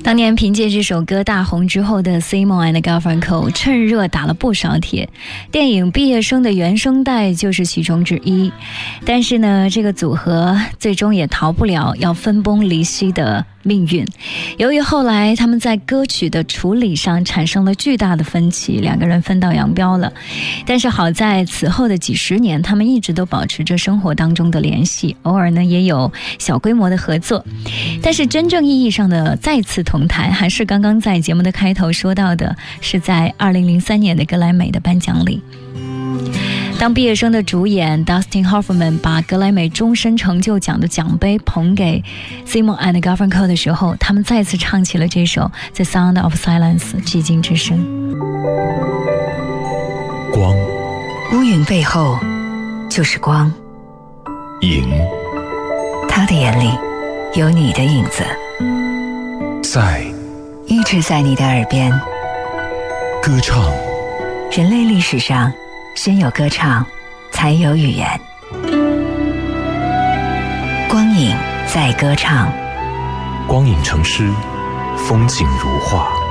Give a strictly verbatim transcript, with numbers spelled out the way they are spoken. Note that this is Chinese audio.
当年凭借这首歌大红之后的 Simon and Garfunkel 趁热打了不少帖，电影《毕业生》的原声带就是其中之一。但是呢，这个组合最终也逃不了要分崩离析的命运。由于后来他们在歌曲的处理上产生了巨大的分歧，两个人分道扬镳了。但是好在此后的几十年，他们一直都保持着生活当中的联系，偶尔呢也有小规模的合作。但是真正意义上的再次同台，还是刚刚在节目的开头说到的，是在二零零三年的格莱美的颁奖礼。当毕业生的主演 Dustin Hoffman 把格莱美终身成就奖的奖杯捧给 Simon and Garfunkel 的时候，他们再次唱起了这首 The Sound of Silence 寂静之声。 光， 乌云背后就是光。 影， 他的眼里有你的影子， 在， 一直在你的耳边。 歌唱， 人类历史上先有歌唱，才有语言。光影在歌唱， 光影成诗，风景如画。